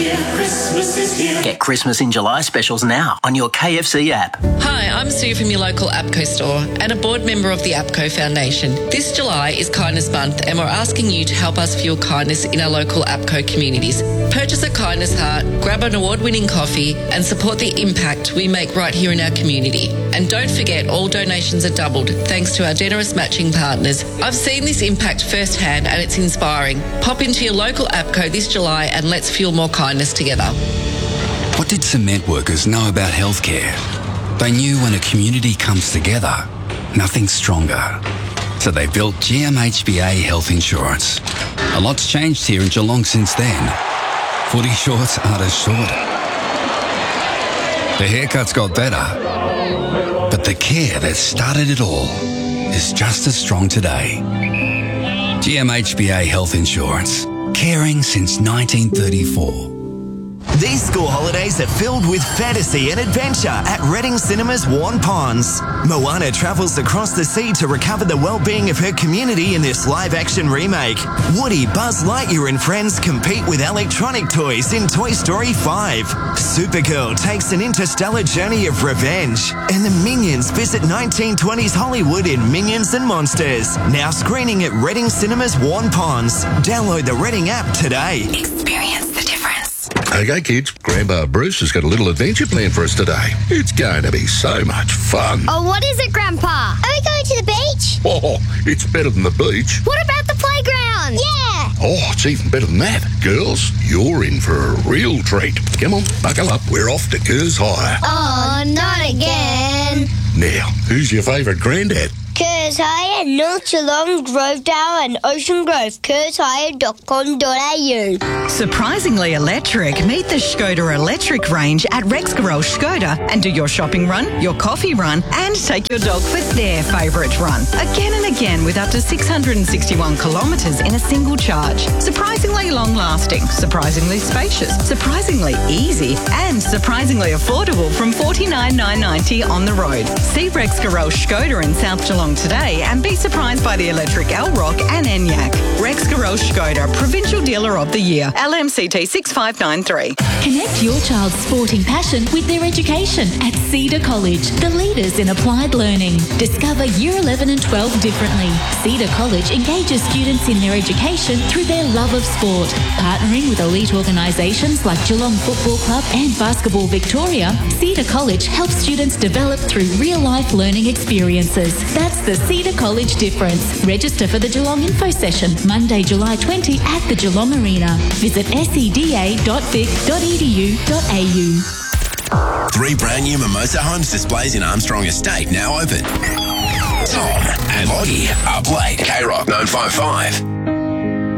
here, Christmas is here. Get Christmas in July specials now on your KFC app. Hi, I'm Sue from your local APCO store and a board member of the APCO Foundation. This July is Kindness Month and we're asking you to help us fuel kindness in our local APCO communities. Purchase a kindness heart, grab an award-winning coffee and support the impact we make right here in our community. And don't forget, all donations are doubled thanks to our generous matching partners. I've seen this impact firsthand and it's inspiring. Pop into your local APCO this July and let's fuel more kindness together. What did cement workers know about healthcare? They knew when a community comes together, nothing's stronger. So they built GMHBA Health Insurance. A lot's changed here in Geelong since then. Footy shorts aren't as short. The haircuts got better. But the care that started it all is just as strong today. GMHBA Health Insurance. Caring since 1934. These school holidays are filled with fantasy and adventure at Reading Cinemas Warn Ponds. Moana travels across the sea to recover the well-being of her community in this live-action remake. Woody, Buzz Lightyear and friends compete with electronic toys in Toy Story 5. Supergirl takes an interstellar journey of revenge. And the Minions visit 1920s Hollywood in Minions and Monsters. Now screening at Reading Cinemas Warn Ponds. Download the Reading app today. Experience the difference. Okay, kids, Grandpa Bruce has got a little adventure planned for us today. It's going to be so much fun. Oh, what is it, Grandpa? Are we going to the beach? Oh, it's better than the beach. What about the playground? Yeah. Oh, it's even better than that. Girls, you're in for a real treat. Come on, buckle up. We're off to Kerrs Hire. Oh, not again. Now, who's your favourite granddad? Kerrs Hire, North Geelong, Grovedale and Ocean Grove. KerrsHire.com.au. Surprisingly electric. Meet the Skoda electric range at Rex Garage Skoda and do your shopping run, your coffee run and take your dog for their favourite run. Again and again with up to 661 kilometres in a single charge. Surprisingly long-lasting, surprisingly spacious, surprisingly easy and surprisingly affordable from $49,990 on the road. See Rex Garage Skoda in South Geelong today and be surprised by the electric L-Rock and Enyaq. Rex Garage Skoda, Provincial Dealer of the Year, LMCT 6593. Connect your child's sporting passion with their education at Cedar College, the leaders in applied learning. Discover Year 11 and 12 differently. Cedar College engages students in their education through their love of sport. Partnering with elite organisations like Geelong Football Club and Basketball Victoria, Cedar College helps students develop through real-life learning experiences. That's the Cedar College difference. Register for the Geelong Info Session, Monday, July 20 at the Geelong Arena. Visit seda.vic.edu.au. 3 brand new Mimosa Homes displays in Armstrong Estate now open. Tom and Lottie up late. K-Rock 955.